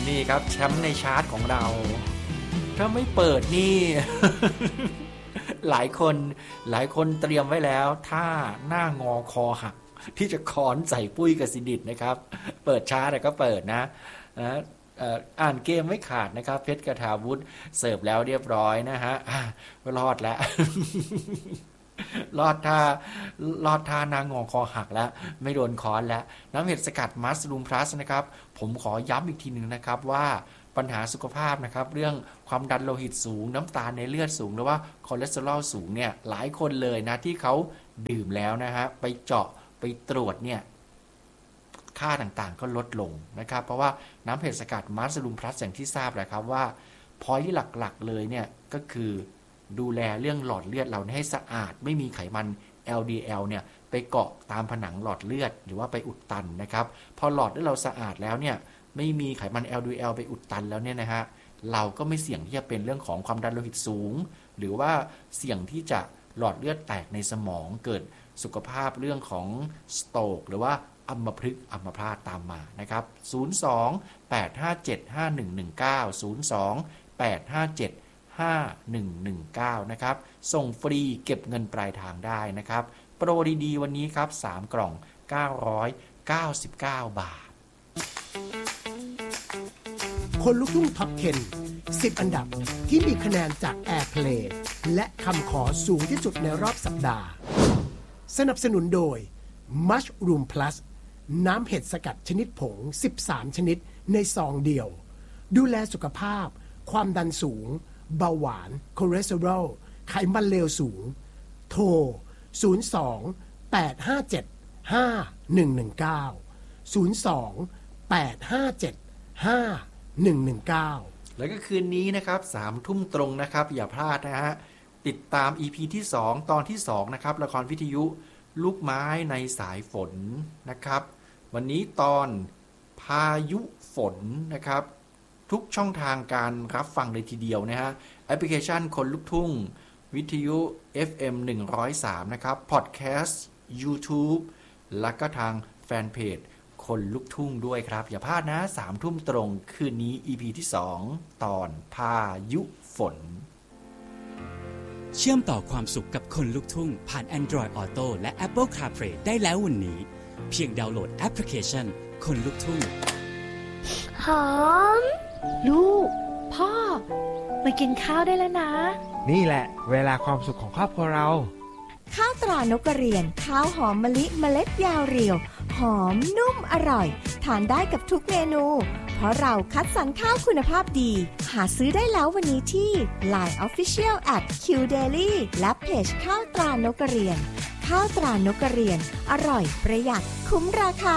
นี่ครับแชมป์ในชาร์ตของเราถ้าไม่เปิดนี่ หลายคนเตรียมไว้แล้วถ้าหน้างอคอหักที่จะค้อนใส่ปุ้ยกับสิดิษฐ์นะครับเปิดชาร์ตก็เปิดนะอ่านเกมไม่ขาดนะครับเพชรกฐาวุฒิเสิร์ฟแล้วเรียบร้อยนะฮะรอดแล้ว รอดท่านางงอคอหักแล้วไม่โดนค้อนแล้วน้ำเห็ดสกัดมัสลูมพลัสนะครับผมขอย้ำอีกทีหนึ่งนะครับว่าปัญหาสุขภาพนะครับเรื่องความดันโลหิตสูงน้ำตาลในเลือดสูงหรือว่าคอเลสเตอรอลสูงเนี่ยหลายคนเลยนะที่เขาดื่มแล้วนะฮะไปเจาะไปตรวจเนี่ยค่าต่างๆก็ลดลงนะครับเพราะว่าน้ำเห็ดสกัดมัสลูมพลัสอย่างที่ทราบแหละครับว่าพอยที่หลักๆเลยเนี่ยก็คือดูแลเรื่องหลอดเลือดเราให้สะอาดไม่มีไขมัน LDL เนี่ยไปเกาะตามผนังหลอดเลือดหรือว่าไปอุดตันนะครับพอหลอดเลือดเราสะอาดแล้วเนี่ยไม่มีไขมัน LDL ไปอุดตันแล้วเนี่ยนะฮะเราก็ไม่เสี่ยงที่จะเป็นเรื่องของความดันโลหิตสูงหรือว่าเสี่ยงที่จะหลอดเลือดแตกในสมองเกิดสุขภาพเรื่องของสโตรกหรือว่าอัมพฤกษ์อัมพาตตามมานะครับ02-857-5119 นะครับส่งฟรีเก็บเงินปลายทางได้นะครับโปรดีๆวันนี้ครับ3กล่อง999 บาทคนลุกทุ่งท็อป 10 10 อันดับที่มีคะแนนจาก Airplay และคำขอสูงที่สุดในรอบสัปดาห์สนับสนุนโดย Mushroom Plus น้ำเห็ดสกัดชนิดผง13ชนิดในซองเดียวดูแลสุขภาพความดันสูงเบาหวานคอเลสเตอรอลไขมันเลวสูงโทร02-857-5119 แล้วก็คืนนี้นะครับ3 ทุ่มตรงนะครับอย่าพลาดนะฮะติดตาม EP ที่2ตอนที่2นะครับละครวิทยุลูกไม้ในสายฝนนะครับวันนี้ตอนพายุฝนนะครับทุกช่องทางการรับฟังเลยทีเดียวนะฮะแอปพลิเคชันคนลุกทุ่งวิทยุ FM 103นะครับพอดแคสต์ YouTube แล้วก็ทางแฟนเพจคนลุกทุ่งด้วยครับอย่าพลาดนะ3 ทุ่มตรงคืนนี้ EP ที่2ตอนพายุฝนเชื่อมต่อความสุขกับคนลุกทุ่งผ่าน Android Auto และ Apple CarPlay ได้แล้ววันนี้เพียงดาวน์โหลดแอปพลิเคชันคนลุกทุ่งหอมลูกพ่อมากินข้าวได้แล้วนะนี่แหละเวลาความสุขของครอบครัวเราข้าวตรานกกระเรียนข้าวหอมมะลิเมล็ดยาวเรียวหอมนุ่มอร่อยทานได้กับทุกเมนูเพราะเราคัดสรรข้าวคุณภาพดีหาซื้อได้แล้ววันนี้ที่ Line Official @QDaily และเพจข้าวตรานกกระเรียนข้าวตรานกกระเรียนอร่อยประหยัดคุ้มราคา